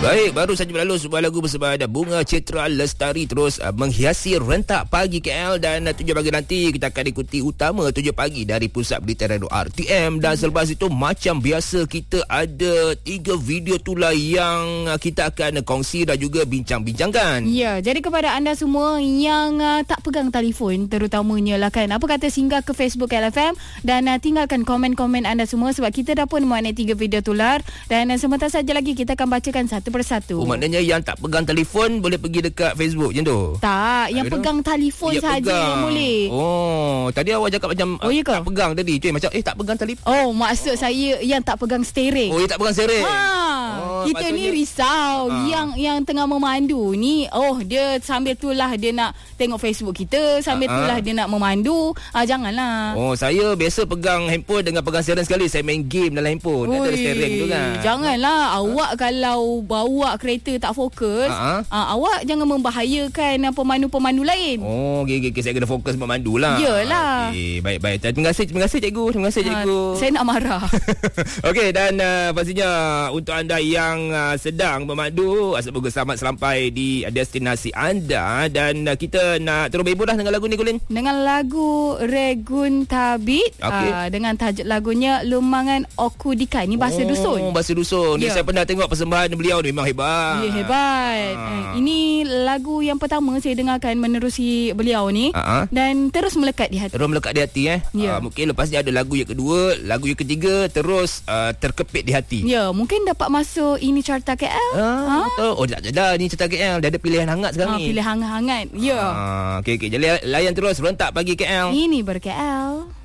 Baik, baru saja berlalu sebuah lagu bersama ada Bunga Citra Lestari terus menghiasi rentak pagi KL, dan 7 pagi nanti kita akan ikuti utama 7 pagi dari Pusat Berita Radio RTM. Dan selepas itu macam biasa kita ada 3 video tular yang kita akan kongsi dan juga bincang-bincangkan. Ya, jadi kepada anda semua yang tak pegang telefon terutamanya lah kan, apa kata singgah ke Facebook LFM dan tinggalkan komen-komen anda semua, sebab kita dah pun muat 3 video tular dan sebentar saja lagi kita akan bacakan satu persatu. Maknanya yang tak pegang telefon boleh pergi dekat Facebook macam tu? Tak, yang pegang telefon saja yang boleh. Oh, tadi awak cakap macam tak pegang tadi. Cuy, macam tak pegang telefon. Oh, maksud saya yang tak pegang steering. Oh, yang tak pegang steering. Kita ni risau yang tengah memandu ni, dia sambil tu lah dia nak tengok Facebook kita, sambil tu lah dia nak memandu. Janganlah. Oh, saya biasa pegang handphone dengan pegang steering sekali. Saya main game dalam handphone. Tak ada steering tu kan. Janganlah. Awak kalau bawa kereta tak fokus, awak jangan membahayakan pemandu-pemandu lain. Oh, okey, saya kena fokus memandu lah. Yelah. Okay, baik. Terima kasih cikgu. Saya nak marah. Okey, dan pastinya untuk anda yang sedang memandu, semoga selamat sampai di destinasi anda. Dan kita nak terus berhibur dah dengan lagu ni, Kulin. Dengan lagu Regun Tabit, dengan tajuk lagunya Lumangan Oku Dikai. Ini bahasa dusun. Bahasa dusun. Saya pernah tengok persembahan beliau ni, memang hebat. Ya, hebat. Ini lagu yang pertama saya dengarkan menerusi beliau ni, dan terus melekat di hati. Mungkin lepas ni ada lagu yang kedua, lagu yang ketiga terus terkepit di hati. Ya, mungkin dapat masuk ini carta KL. Betul. Oh, tak ada ni carta KL. Dia ada pilihan hangat sekarang ni. Pilihan hangat. Ya. Okey. Jadi layan terus rentak pagi KL. Ini ber KL.